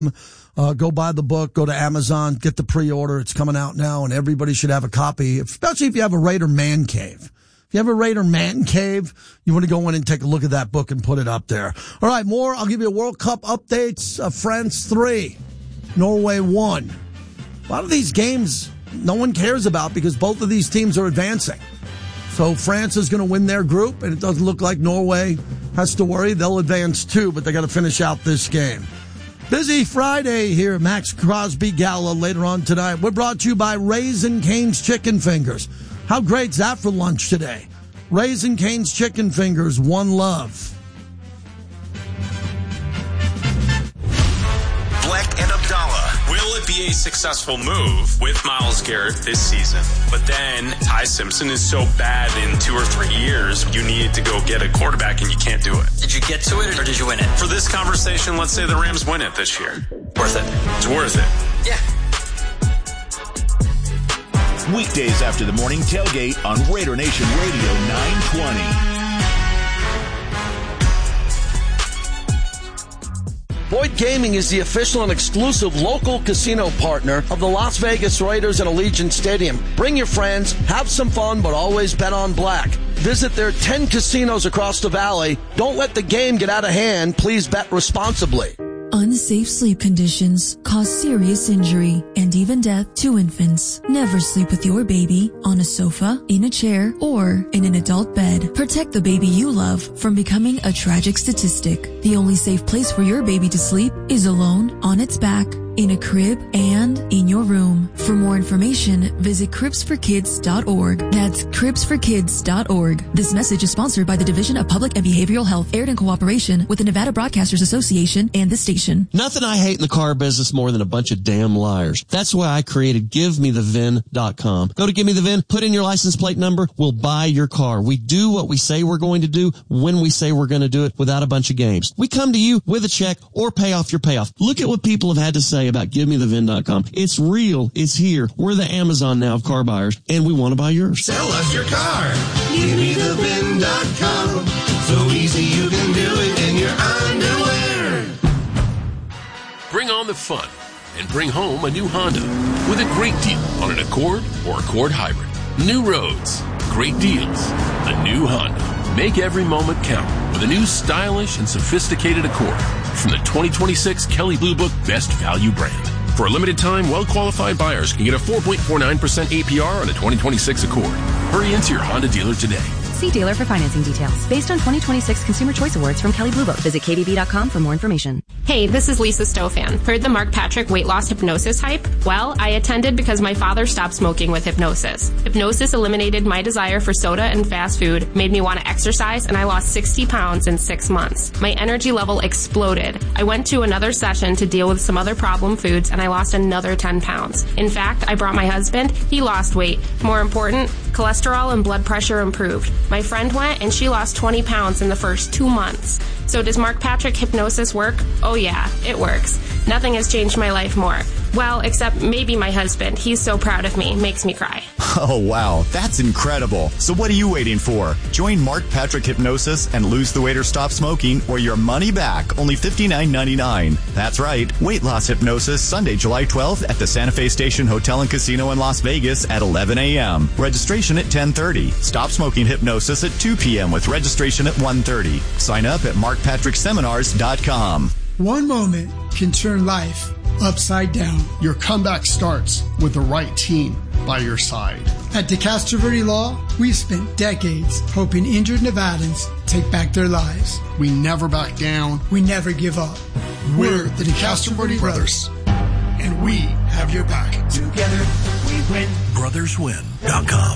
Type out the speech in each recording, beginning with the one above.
Go buy the book, go to Amazon, get the pre-order. It's coming out now, and everybody should have a copy, especially if you have a Raider man cave. If you have a Raider man cave, you want to go in and take a look at that book and put it up there. All right, more. I'll give you World Cup updates. France 3, Norway 1. A lot of these games no one cares about because both of these teams are advancing. So France is going to win their group, and it doesn't look like Norway has to worry. They'll advance too, but they got to finish out this game. Busy Friday here, Max Crosby Gala later on tonight. We're brought to you by Raising Cane's Chicken Fingers. How great's that for lunch today? Raising Cane's Chicken Fingers, one love. Black and Abdallah. Will it be a successful move with Myles Garrett this season? But then Ty Simpson is so bad in 2 or 3 years, you needed to go get a quarterback and you can't do it. Did you get to it or did you win it? For this conversation, let's say the Rams win it this year. Worth it. It's worth it. Yeah. Weekdays after the morning tailgate on Raider Nation Radio 920. Boyd Gaming is the official and exclusive local casino partner of the Las Vegas Raiders and Allegiant Stadium. Bring your friends, have some fun, but always bet on black. Visit their 10 casinos across the valley. Don't let the game get out of hand. Please bet responsibly. Unsafe sleep conditions cause serious injury and even death to infants. Never sleep with your baby on a sofa, in a chair, or in an adult bed. Protect the baby you love from becoming a tragic statistic. The only safe place for your baby to sleep is alone, on its back, in a crib, and in your room. For more information, visit cribsforkids.org. That's cribsforkids.org. This message is sponsored by the Division of Public and Behavioral Health, aired in cooperation with the Nevada Broadcasters Association and this station. Nothing I hate in the car business more than a bunch of damn liars. That's why I created GiveMeTheVIN.com. Go to Give Me the VIN, put in your license plate number, we'll buy your car. We do what we say we're going to do when we say we're going to do it without a bunch of games. We come to you with a check or pay off your payoff. Look at what people have had to say about GiveMeTheVIN.com. It's real. It's here. We're the Amazon now of car buyers, and we want to buy yours. Sell us your car. GiveMeTheVIN.com. So easy you can do it in your underwear. Bring on the fun and bring home a new Honda with a great deal on an Accord or Accord Hybrid. New roads, great deals, a new Honda. Make every moment count with a new stylish and sophisticated Accord from the 2026 Kelley Blue Book Best Value brand. For a limited time, well-qualified buyers can get a 4.49% APR on the 2026 Accord. Hurry into your Honda dealer today. See dealer for financing details. Based on 2026 Consumer Choice Awards from Kelley Blue Book. Visit KBB.com for more information. Hey, this is Lisa Stofan. Heard the Mark Patrick weight loss hypnosis hype? Well, I attended because my father stopped smoking with hypnosis. Hypnosis eliminated my desire for soda and fast food, made me want to exercise, and I lost 60 pounds in 6 months. My energy level exploded. I went to another session to deal with some other problem foods, and I lost another 10 pounds. In fact, I brought my husband. He lost weight. More important, cholesterol and blood pressure improved. My friend went and she lost 20 pounds in the first 2 months. So does Mark Patrick hypnosis work? Oh yeah, it works. Nothing has changed my life more. Well, except maybe my husband. He's so proud of me. Makes me cry. Oh, wow. That's incredible. So what are you waiting for? Join Mark Patrick Hypnosis and lose the weight or stop smoking or your money back. Only $59.99. That's right. Weight loss hypnosis Sunday, July 12th at the Santa Fe Station Hotel and Casino in Las Vegas at 11 a.m. Registration at 10:30. Stop smoking hypnosis at 2 p.m. with registration at 1:30. Sign up at markpatrickseminars.com. One moment can turn life upside down. Your comeback starts with the right team by your side. At DeCastro Verde Law, we've spent decades helping injured Nevadans take back their lives. We never back down. We never give up. We're the DeCastro Verde Brothers, and we have your back. Together, we win. BrothersWin.com.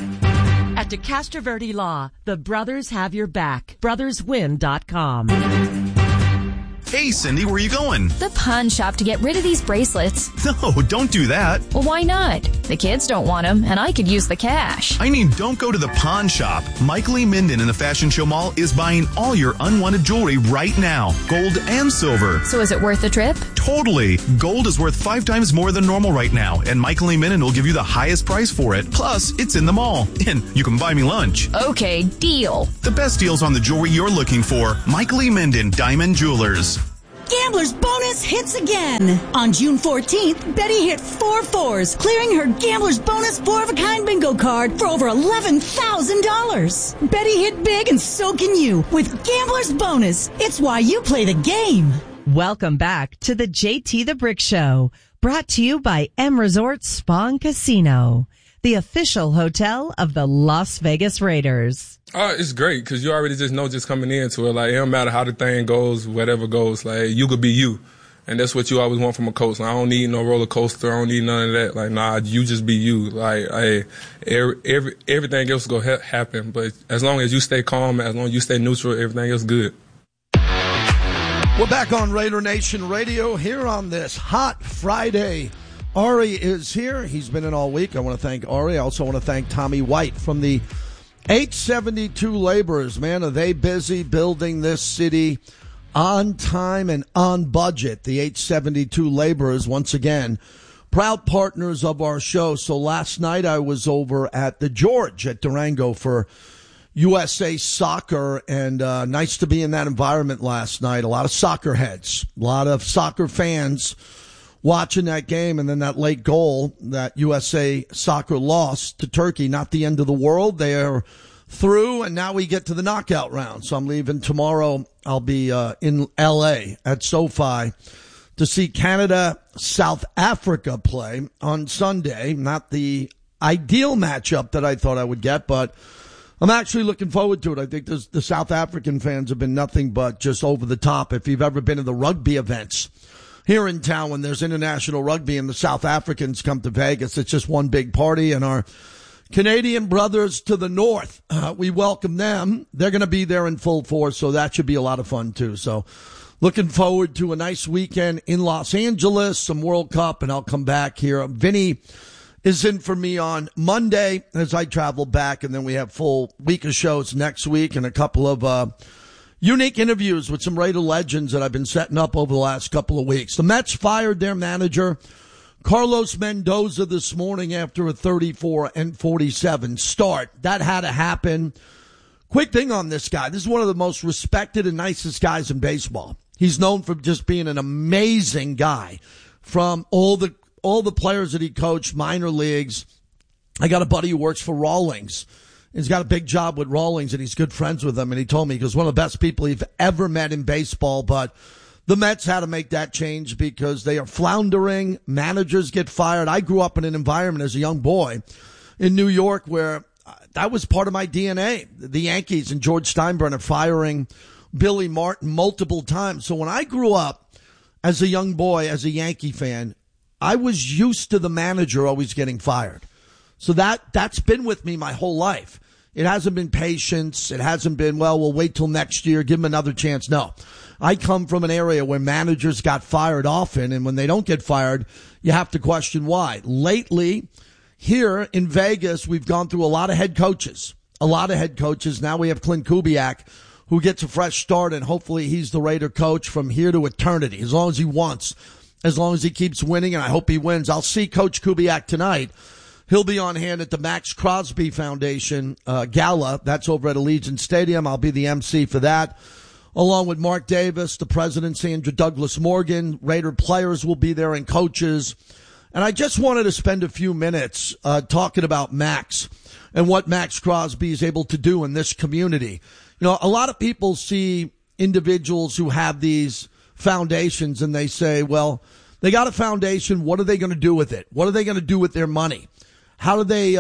At DeCastro Verde Law, the brothers have your back. BrothersWin.com. Hey, Cindy, where are you going? The pawn shop to get rid of these bracelets. No, don't do that. Well, why not? The kids don't want them, and I could use the cash. I mean, don't go to the pawn shop. Michael E. Minden in the Fashion Show Mall is buying all your unwanted jewelry right now, gold and silver. So is it worth the trip? Totally. Gold is worth 5 times more than normal right now, and Michael E. Minden will give you the highest price for it. Plus, it's in the mall, and you can buy me lunch. Okay, deal. The best deals on the jewelry you're looking for. Michael E. Minden, Diamond Jewelers. Gambler's Bonus hits again. On June 14th, Betty hit 4 4s, clearing her Gambler's Bonus 4-of-a-kind bingo card for over $11,000. Betty hit big and so can you with Gambler's Bonus. It's why you play the game. Welcome back to the JT the Brick Show, brought to you by M Resort Spa and Casino, the official hotel of the Las Vegas Raiders. It's great because you already just know just coming into it. Like, it don't matter how the thing goes, whatever goes, like, you could be you. And that's what you always want from a coach. Like, I don't need no roller coaster. I don't need none of that. Like, nah, you just be you. Like, everything else will happen. But as long as you stay calm, as long as you stay neutral, everything else good. We're back on Raider Nation Radio here on this hot Friday. Ari is here. He's been in all week. I want to thank Ari. I also want to thank Tommy White from the 872 Laborers. Man, are they busy building this city on time and on budget. The 872 Laborers, once again, proud partners of our show. So last night I was over at the George at Durango for USA Soccer, and nice to be in that environment last night. A lot of soccer heads, a lot of soccer fans watching that game, and then that late goal that USA Soccer lost to Turkey. Not the end of the world. They are through, and now we get to the knockout round. So I'm leaving tomorrow. I'll be in L.A. at SoFi to see Canada, South Africa play on Sunday. Not the ideal matchup that I thought I would get, but I'm actually looking forward to it. I think the South African fans have been nothing but just over the top. If you've ever been to the rugby events here in town when there's international rugby and the South Africans come to Vegas, it's just one big party. And our Canadian brothers to the north, we welcome them. They're going to be there in full force, so that should be a lot of fun too. So looking forward to a nice weekend in Los Angeles, some World Cup, and I'll come back here. Vinny is in for me on Monday as I travel back, and then we have full week of shows next week and a couple of unique interviews with some Raider legends that I've been setting up over the last couple of weeks. The Mets fired their manager, Carlos Mendoza, this morning after a 34-47 start. That had to happen. Quick thing on this guy. This is one of the most respected and nicest guys in baseball. He's known for just being an amazing guy. From all the players that he coached, minor leagues. I got a buddy who works for Rawlings. He's got a big job with Rawlings, and he's good friends with them. And he told me he was one of the best people he's ever met in baseball. But the Mets had to make that change because they are floundering. Managers get fired. I grew up in an environment as a young boy in New York where that was part of my DNA. The Yankees and George Steinbrenner firing Billy Martin multiple times. So when I grew up as a young boy, as a Yankee fan, I was used to the manager always getting fired. So that's been with me my whole life. It hasn't been patience. It hasn't been, well, we'll wait till next year, give him another chance. No. I come from an area where managers got fired often, and when they don't get fired, you have to question why. Lately, here in Vegas, we've gone through a lot of head coaches. Now we have Clint Kubiak, who gets a fresh start, and hopefully he's the Raider coach from here to eternity, as long as he wants. As long as he keeps winning, and I hope he wins. I'll see Coach Kubiak tonight. He'll be on hand at the Max Crosby Foundation Gala. That's over at Allegiant Stadium. I'll be the MC for that, along with Mark Davis, the president, Sandra Douglas Morgan. Raider players will be there and coaches. And I just wanted to spend a few minutes talking about Max and what Max Crosby is able to do in this community. You know, a lot of people see individuals who have these foundations and they say, well, they got a foundation. What are they going to do with it? What are they going to do with their money? How do they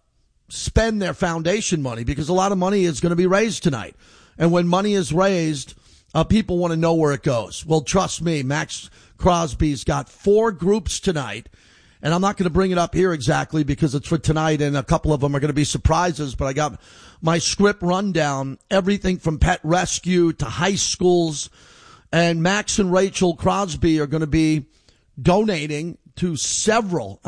spend their foundation money? Because a lot of money is going to be raised tonight. And when money is raised, people want to know where it goes. Well, trust me, Max Crosby's got 4 groups tonight. And I'm not going to bring it up here exactly because it's for tonight, and a couple of them are going to be surprises. But I got my script rundown, everything from pet rescue to high schools. And Max and Rachel Crosby are going to be donating to several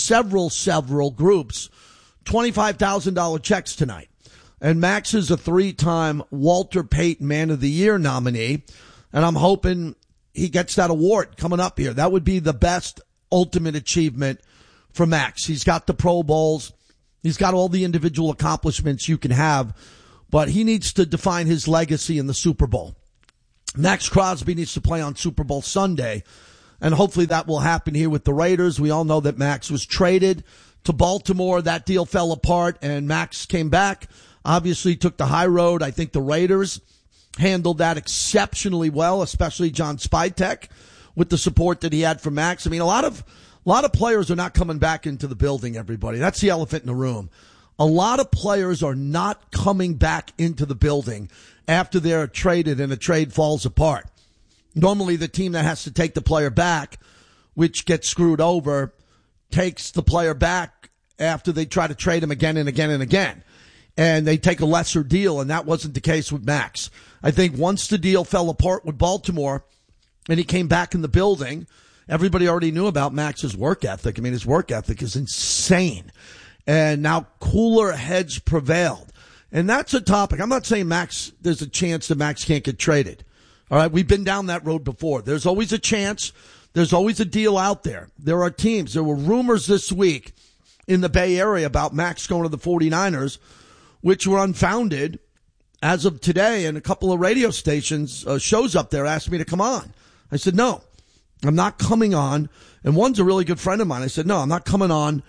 groups, $25,000 checks tonight. And Max is a 3-time Walter Payton Man of the Year nominee. And I'm hoping he gets that award coming up here. That would be the best ultimate achievement for Max. He's got the Pro Bowls. He's got all the individual accomplishments you can have, but he needs to define his legacy in the Super Bowl. Max Crosby needs to play on Super Bowl Sunday, and hopefully that will happen here with the Raiders. We all know that Max was traded to Baltimore. That deal fell apart, and Max came back, obviously took the high road. I think the Raiders handled that exceptionally well, especially John Spytek with the support that he had from Max. I mean, a lot of players are not coming back into the building, everybody. That's the elephant in the room. A lot of players are not coming back into the building after they're traded and a trade falls apart. Normally the team that has to take the player back, which gets screwed over, takes the player back after they try to trade him again and again and again. And they take a lesser deal, and that wasn't the case with Max. I think once the deal fell apart with Baltimore and he came back in the building, everybody already knew about Max's work ethic. I mean, his work ethic is insane. And now cooler heads prevailed. And that's a topic. I'm not saying Max, there's a chance that Max can't get traded. All right, we've been down that road before. There's always a chance. There's always a deal out there. There are teams. There were rumors this week in the Bay Area about Max going to the 49ers, which were unfounded as of today. And a couple of radio stations, shows up there asked me to come on. I said, no, I'm not coming on. And one's a really good friend of mine. I said, no, I'm not coming on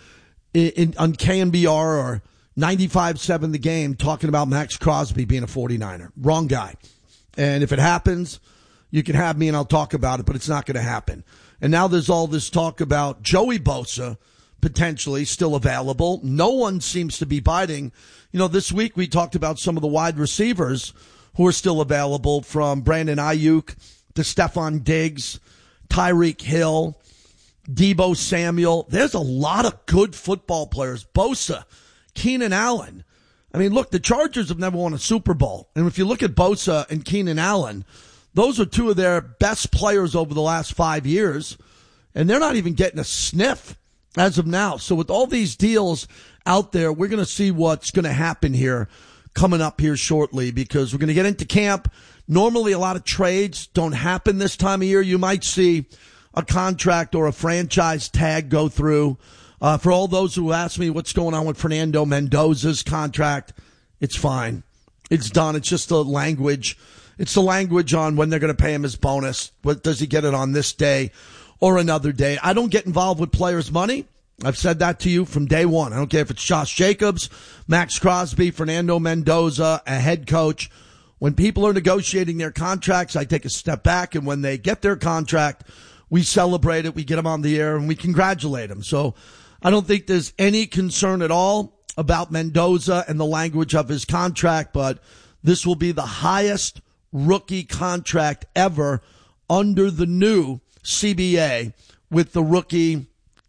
on KNBR or 95.7 The Game talking about Max Crosby being a 49er. Wrong guy. And if it happens, you can have me and I'll talk about it, but it's not going to happen. And now there's all this talk about Joey Bosa potentially still available. No one seems to be biting. You know, this week we talked about some of the wide receivers who are still available, from Brandon Ayuk to Stephon Diggs, Tyreek Hill, Deebo Samuel. There's a lot of good football players. Bosa, Keenan Allen. I mean, look, the Chargers have never won a Super Bowl. And if you look at Bosa and Keenan Allen, those are two of their best players over the last 5 years. And they're not even getting a sniff as of now. So with all these deals out there, we're going to see what's going to happen here coming up here shortly, because we're going to get into camp. Normally, a lot of trades don't happen this time of year. You might see a contract or a franchise tag go through. For all those who ask me what's going on with Fernando Mendoza's contract, it's fine. It's done. It's just the language. It's the language on when they're going to pay him his bonus. What, does he get it on this day or another day? I don't get involved with players' money. I've said that to you from day one. I don't care if it's Josh Jacobs, Max Crosby, Fernando Mendoza, a head coach. When people are negotiating their contracts, I take a step back, and when they get their contract, we celebrate it, we get them on the air, and we congratulate them. So I don't think there's any concern at all about Mendoza and the language of his contract, but this will be the highest rookie contract ever under the new CBA, with the rookie,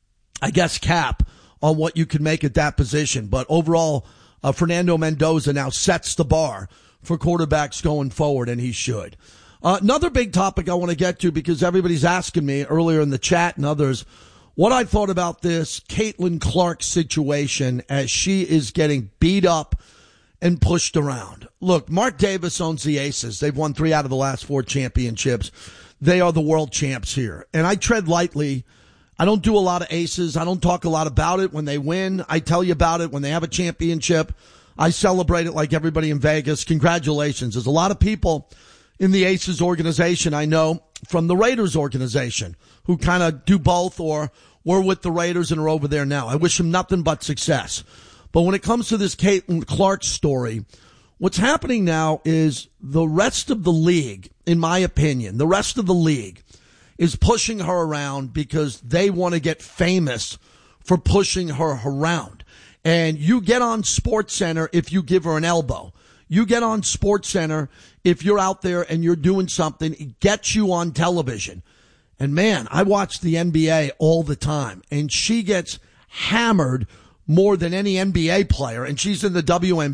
I guess, cap on what you can make at that position. But overall, Fernando Mendoza now sets the bar for quarterbacks going forward, and he should. Another big topic I want to get to, because everybody's asking me earlier in the chat and others, what I thought about this Caitlin Clark situation as she is getting beat up and pushed around. Look, Mark Davis owns the Aces. They've won 3 out of the last 4 championships. They are the world champs here. And I tread lightly. I don't do a lot of Aces. I don't talk a lot about it. When they win, I tell you about it. When they have a championship, I celebrate it like everybody in Vegas. Congratulations. There's a lot of people in the Aces organization I know from the Raiders organization who kind of do both or were with the Raiders and are over there now. I wish them nothing but success. But when it comes to this Caitlin Clark story, what's happening now is the rest of the league, in my opinion, the rest of the league is pushing her around because they want to get famous for pushing her around. And you get on SportsCenter if you give her an elbow. You get on SportsCenter if you're out there and you're doing something. It gets you on television. And man, I watch the NBA all the time, and she gets hammered more than any NBA player, and she's in the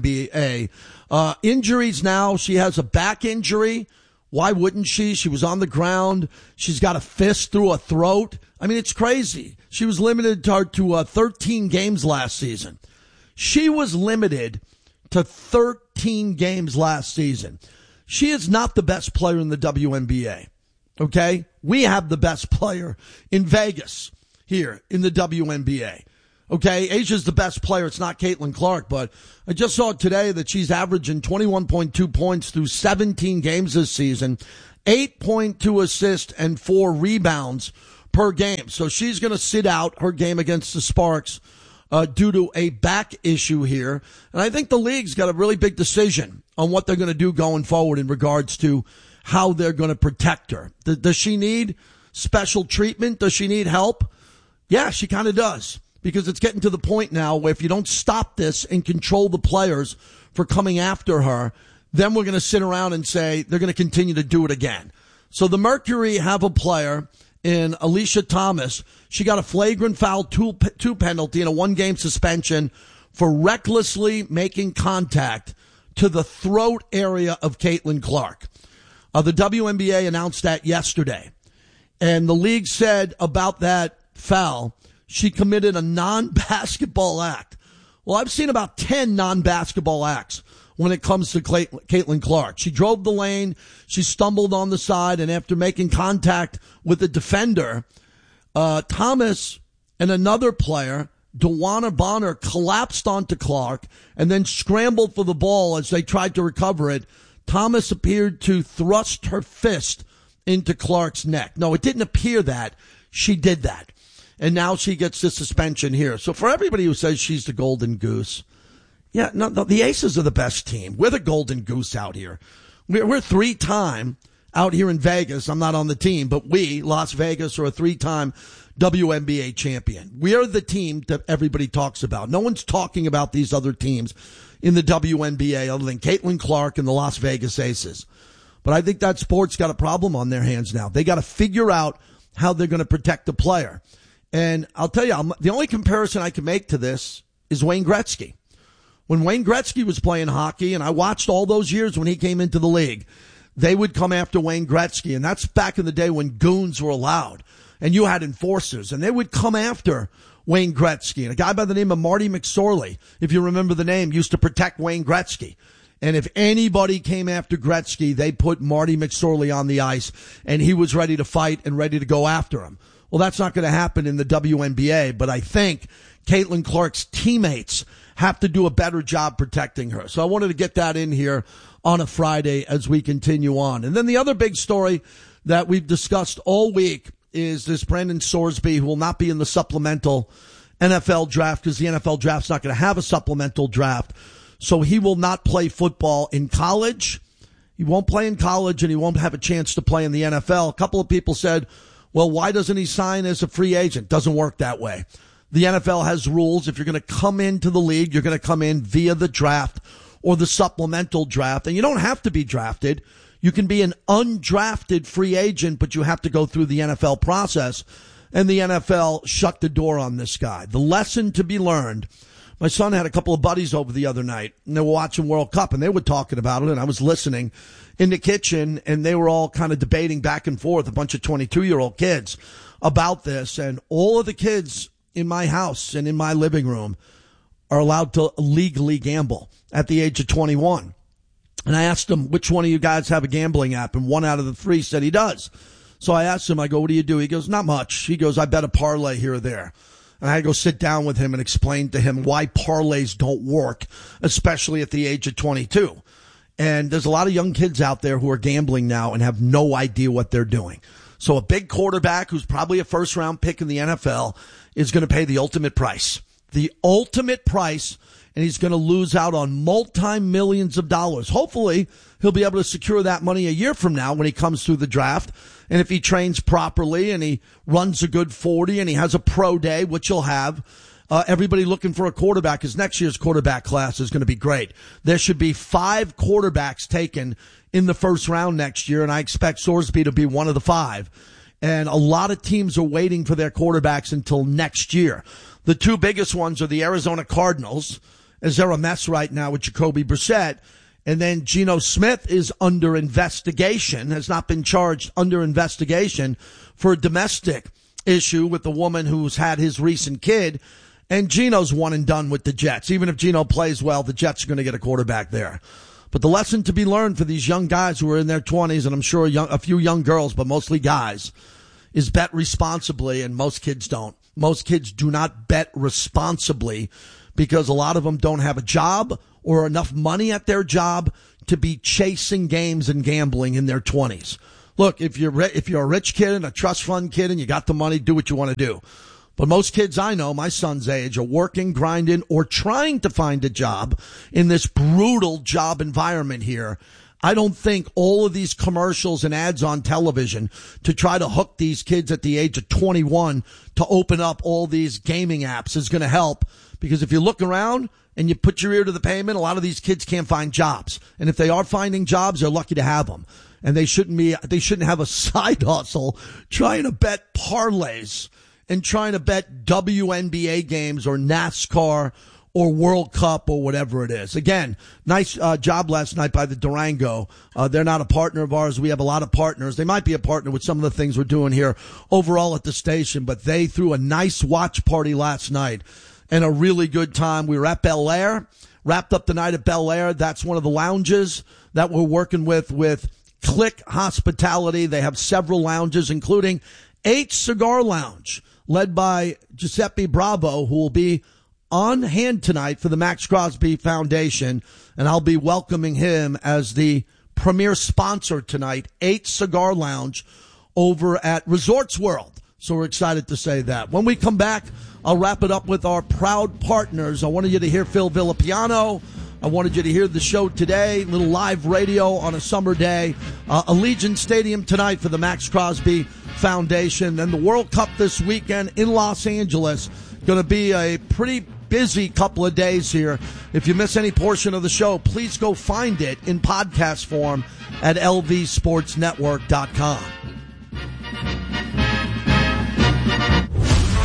WNBA. Injuries now, she has a back injury. Why wouldn't she? She was on the ground. She's got a fist through a throat. I mean, it's crazy. She was limited to 13 games last season. She was limited to 13 games last season. She is not the best player in the WNBA. Okay? We have the best player in Vegas here in the WNBA. Okay? Asia's the best player. It's not Caitlin Clark, but I just saw today that she's averaging 21.2 points through 17 games this season, 8.2 assists and 4 rebounds per game. So she's going to sit out her game against the Sparks due to a back issue here. And I think the league's got a really big decision on what they're going to do going forward in regards to how they're going to protect her. Does she need special treatment? Does she need help? Yeah, she kind of does, because it's getting to the point now where if you don't stop this and control the players for coming after her, then we're going to sit around and say they're going to continue to do it again. So the Mercury have a player in Alicia Thomas. She got a flagrant foul 2 penalty and a 1-game suspension for recklessly making contact to the throat area of Caitlin Clark. The WNBA announced that yesterday. And the league said about that foul, she committed a non-basketball act. Well, I've seen about 10 non-basketball acts when it comes to Caitlin Clark. She drove the lane, she stumbled on the side, and after making contact with the defender, Thomas and another player, Dewana Bonner, collapsed onto Clark and then scrambled for the ball as they tried to recover it. Thomas appeared to thrust her fist into Clark's neck. No, it didn't appear that. She did that. And now she gets the suspension here. So for everybody who says she's the golden goose, yeah, no, the Aces are the best team. We're the golden goose out here. We're 3-time out here in Vegas. I'm not on the team, but we, Las Vegas, are a 3-time WNBA champion. We are the team that everybody talks about. No one's talking about these other teams in the WNBA other than Caitlin Clark and the Las Vegas Aces. But I think that sport's got a problem on their hands now. They got to figure out how they're going to protect the player. And I'll tell you, the only comparison I can make to this is Wayne Gretzky. When Wayne Gretzky was playing hockey, and I watched all those years when he came into the league, they would come after Wayne Gretzky. And that's back in the day when goons were allowed and you had enforcers, and they would come after Wayne Gretzky. And a guy by the name of Marty McSorley, if you remember the name, used to protect Wayne Gretzky. And if anybody came after Gretzky, they put Marty McSorley on the ice, and he was ready to fight and ready to go after him. Well, that's not going to happen in the WNBA, but I think Caitlin Clark's teammates have to do a better job protecting her. So I wanted to get that in here on a Friday as we continue on. And then the other big story that we've discussed all week is this Brandon Sorsby, who will not be in the supplemental NFL draft because the NFL draft's not going to have a supplemental draft. So he will not play football in college. He won't play in college, and he won't have a chance to play in the NFL. A couple of people said, well, why doesn't he sign as a free agent? Doesn't work that way. The NFL has rules. If you're going to come into the league, you're going to come in via the draft or the supplemental draft. And you don't have to be drafted. You can be an undrafted free agent, but you have to go through the NFL process. And the NFL shut the door on this guy. The lesson to be learned. My son had a couple of buddies over the other night, and they were watching World Cup, and they were talking about it, and I was listening in the kitchen, and they were all kind of debating back and forth, a bunch of 22-year-old kids, about this. And all of the kids in my house and in my living room are allowed to legally gamble at the age of 21. And I asked them, which one of you guys have a gambling app? And 1 out of the 3 said he does. So I asked him, I go, what do you do? He goes, not much. He goes, I bet a parlay here or there. And I had to go sit down with him and explain to him why parlays don't work, especially at the age of 22. And there's a lot of young kids out there who are gambling now and have no idea what they're doing. So a big quarterback who's probably a first-round pick in the NFL is going to pay the ultimate price. The ultimate price, and he's going to lose out on multi-millions of dollars. Hopefully, he'll be able to secure that money a year from now when he comes through the draft. And if he trains properly and he runs a good 40 and he has a pro day, which he'll have, everybody looking for a quarterback, because next year's quarterback class is going to be great. There should be 5 quarterbacks taken in the first round next year, and I expect Sorsby to be one of the 5. And a lot of teams are waiting for their quarterbacks until next year. The 2 biggest ones are the Arizona Cardinals, as they're a mess right now with Jacoby Brissett. And then Geno Smith is under investigation, has not been charged, under investigation for a domestic issue with the woman who's had his recent kid. And Geno's one and done with the Jets. Even if Geno plays well, the Jets are going to get a quarterback there. But the lesson to be learned for these young guys who are in their 20s, and I'm sure a few young girls, but mostly guys, is bet responsibly, and most kids don't. Most kids do not bet responsibly because a lot of them don't have a job or enough money at their job to be chasing games and gambling in their 20s. Look, if you're a rich kid and a trust fund kid and you got the money, do what you want to do. But most kids I know, my son's age, are working, grinding, or trying to find a job in this brutal job environment here. I don't think all of these commercials and ads on television to try to hook these kids at the age of 21 to open up all these gaming apps is going to help. Because if you look around and you put your ear to the pavement, a lot of these kids can't find jobs. And if they are finding jobs, they're lucky to have them. And they shouldn't have a side hustle trying to bet parlays and trying to bet WNBA games or NASCAR or World Cup or whatever it is. Again, nice job last night by the Durango. They're not a partner of ours. We have a lot of partners. They might be a partner with some of the things we're doing here overall at the station, but they threw a nice watch party last night and a really good time. We were at Bel Air, wrapped up the night at Bel Air. That's one of the lounges that we're working with Click Hospitality. They have several lounges, including H Cigar Lounge, led by Giuseppe Bravo, who will be on hand tonight for the Max Crosby Foundation, and I'll be welcoming him as the premier sponsor tonight, 8 Cigar Lounge over at Resorts World. So we're excited to say that. When we come back, I'll wrap it up with our proud partners. I wanted you to hear Phil Villapiano. I wanted you to hear the show today, little live radio on a summer day. Allegiant Stadium tonight for the Max Crosby Foundation. And the World Cup this weekend in Los Angeles. Going to be a pretty busy couple of days here. If you miss any portion of the show, please go find it in podcast form at lvsportsnetwork.com.